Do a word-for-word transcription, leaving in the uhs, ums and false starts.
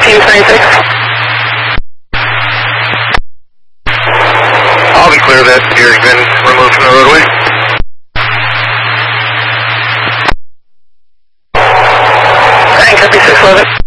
Teams ninety-six. I'll be clear that steering's been removed from the roadway. Thanks, happy six eleven.